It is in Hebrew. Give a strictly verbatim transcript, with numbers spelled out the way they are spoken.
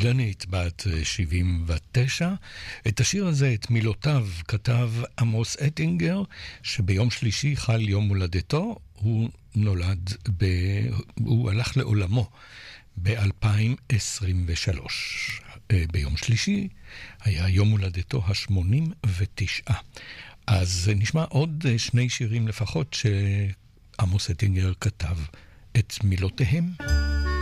אילנית בת שבעים ותשע. את השיר הזה, את מילותיו, כתב עמוס אטינגר, שביום שלישי חל יום הולדתו. הוא נולד, ב... הוא הלך לעולמו ב-אלפיים עשרים ושלוש. ביום שלישי היה יום הולדתו ה-שמונים ותשע. אז נשמע עוד שני שירים לפחות שעמוס אטינגר כתב את מילותיהם.